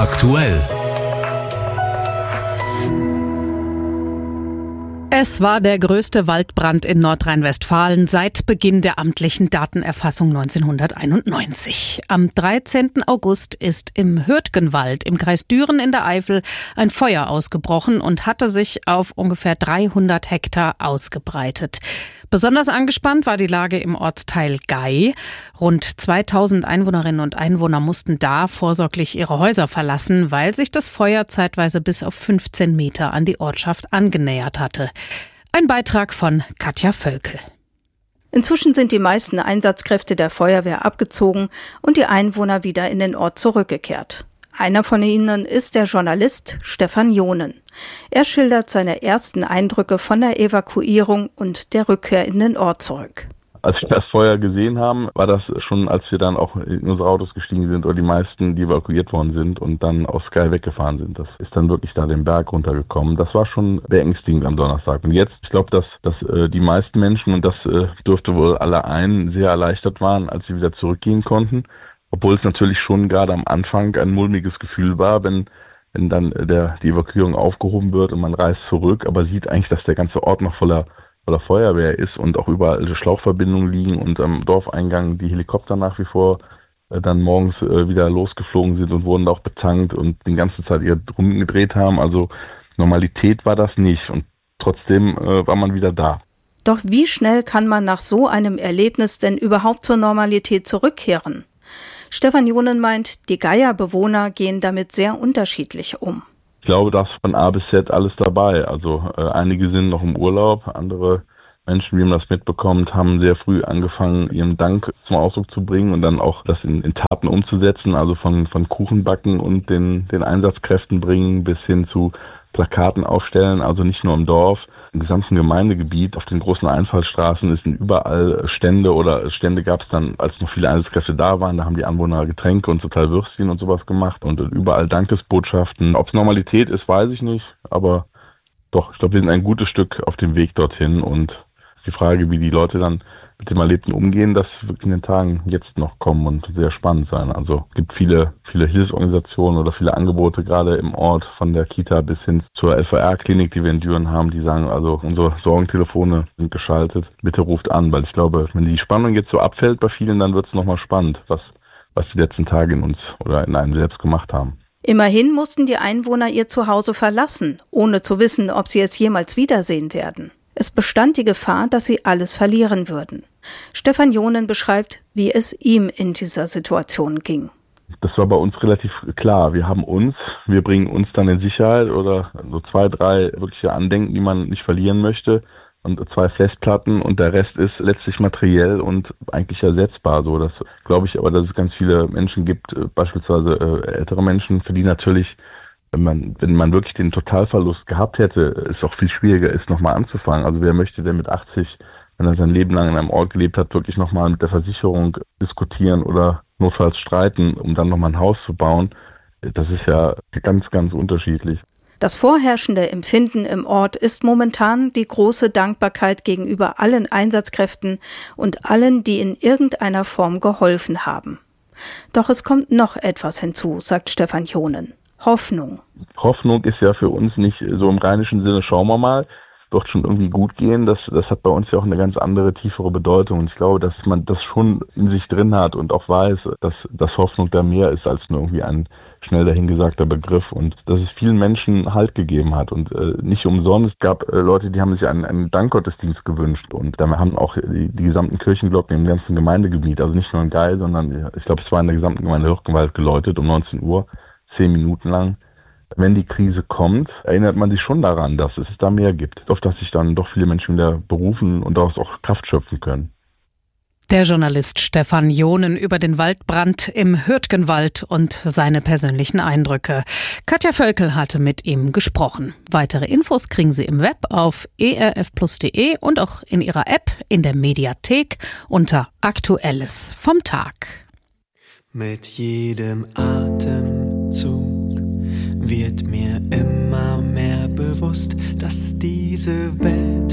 Aktuell. Es war der größte Waldbrand in Nordrhein-Westfalen seit Beginn der amtlichen Datenerfassung 1991. Am 13. August ist im Hürtgenwald im Kreis Düren in der Eifel ein Feuer ausgebrochen und hatte sich auf ungefähr 300 Hektar ausgebreitet. Besonders angespannt war die Lage im Ortsteil Gay. Rund 2000 Einwohnerinnen und Einwohner mussten da vorsorglich ihre Häuser verlassen, weil sich das Feuer zeitweise bis auf 15 Meter an die Ortschaft angenähert hatte. Ein Beitrag von Katja Völkel. Inzwischen sind die meisten Einsatzkräfte der Feuerwehr abgezogen und die Einwohner wieder in den Ort zurückgekehrt. Einer von ihnen ist der Journalist Stefan Jonen. Er schildert seine ersten Eindrücke von der Evakuierung und der Rückkehr in den Ort zurück. Als wir das Feuer gesehen haben, war das schon, als wir dann auch in unsere Autos gestiegen sind oder die meisten, die evakuiert worden sind und dann aus Sky weggefahren sind. Das ist dann wirklich da den Berg runtergekommen. Das war schon beängstigend am Donnerstag. Und jetzt, ich glaube, dass die meisten Menschen, und das dürfte wohl alle ein, sehr erleichtert waren, als sie wieder zurückgehen konnten. Obwohl es natürlich schon gerade am Anfang ein mulmiges Gefühl war, wenn dann die Evakuierung aufgehoben wird und man reist zurück, aber sieht eigentlich, dass der ganze Ort noch voller Feuerwehr ist und auch überall Schlauchverbindungen liegen und am Dorfeingang die Helikopter nach wie vor dann morgens wieder losgeflogen sind und wurden auch betankt und die ganze Zeit ihre Runden gedreht haben. Also Normalität war das nicht und trotzdem war man wieder da. Doch wie schnell kann man nach so einem Erlebnis denn überhaupt zur Normalität zurückkehren? Stefan Jonen meint, die Gayer-Bewohner gehen damit sehr unterschiedlich um. Ich glaube, da ist von A bis Z alles dabei. Also einige sind noch im Urlaub, andere Menschen, wie man das mitbekommt, haben sehr früh angefangen, ihren Dank zum Ausdruck zu bringen und dann auch das in Taten umzusetzen. Also von Kuchenbacken und den Einsatzkräften bringen bis hin zu Plakaten aufstellen. Also nicht nur im Dorf, im gesamten Gemeindegebiet, auf den großen Einfallstraßen sind überall Stände gab es dann, als noch viele Einsatzkräfte da waren, da haben die Anwohner Getränke und total Würstchen und sowas gemacht und überall Dankesbotschaften. Ob es Normalität ist, weiß ich nicht, aber doch, ich glaube, wir sind ein gutes Stück auf dem Weg dorthin und die Frage, wie die Leute dann mit dem Erlebten umgehen, das wird in den Tagen jetzt noch kommen und sehr spannend sein. Also es gibt viele Hilfsorganisationen oder viele Angebote, gerade im Ort, von der Kita bis hin zur LVR-Klinik, die wir in Düren haben, die sagen, also unsere Sorgentelefone sind geschaltet, bitte ruft an, weil ich glaube, wenn die Spannung jetzt so abfällt bei vielen, dann wird es nochmal spannend, was die letzten Tage in uns oder in einem selbst gemacht haben. Immerhin mussten die Einwohner ihr Zuhause verlassen, ohne zu wissen, ob sie es jemals wiedersehen werden. Es bestand die Gefahr, dass sie alles verlieren würden. Stefan Jonen beschreibt, wie es ihm in dieser Situation ging. Das war bei uns relativ klar. Wir bringen uns dann in Sicherheit oder so 2, 3 wirkliche Andenken, die man nicht verlieren möchte und 2 Festplatten und der Rest ist letztlich materiell und eigentlich ersetzbar. So, das glaube ich aber, dass es ganz viele Menschen gibt, beispielsweise ältere Menschen, für die natürlich, wenn man wirklich den Totalverlust gehabt hätte, es auch viel schwieriger ist, nochmal anzufangen. Also wer möchte denn mit 80, wenn er sein Leben lang in einem Ort gelebt hat, wirklich nochmal mit der Versicherung diskutieren oder notfalls streiten, um dann nochmal ein Haus zu bauen? Das ist ja ganz, ganz unterschiedlich. Das vorherrschende Empfinden im Ort ist momentan die große Dankbarkeit gegenüber allen Einsatzkräften und allen, die in irgendeiner Form geholfen haben. Doch es kommt noch etwas hinzu, sagt Stefan Jonen. Hoffnung. Hoffnung ist ja für uns nicht so im rheinischen Sinne, schauen wir mal, wird schon irgendwie gut gehen. Das hat bei uns ja auch eine ganz andere, tiefere Bedeutung. Und ich glaube, dass man das schon in sich drin hat und auch weiß, dass Hoffnung da mehr ist als nur irgendwie ein schnell dahingesagter Begriff und dass es vielen Menschen Halt gegeben hat. Und nicht umsonst gab Leute, die haben sich einen Dankgottesdienst gewünscht und da haben auch die gesamten Kirchenglocken im ganzen Gemeindegebiet, also nicht nur in Gay, sondern ich glaube, es war in der gesamten Gemeinde Hürtgenwald geläutet um 19 Uhr. 10 Minuten lang. Wenn die Krise kommt, erinnert man sich schon daran, dass es da mehr gibt, auf das sich dann doch viele Menschen wieder berufen und daraus auch Kraft schöpfen können. Der Journalist Stefan Jonen über den Waldbrand im Hürtgenwald und seine persönlichen Eindrücke. Katja Völkel hatte mit ihm gesprochen. Weitere Infos kriegen Sie im Web auf erfplus.de und auch in Ihrer App in der Mediathek unter Aktuelles vom Tag. Mit jedem Atemzug wird mir immer mehr bewusst, dass diese Welt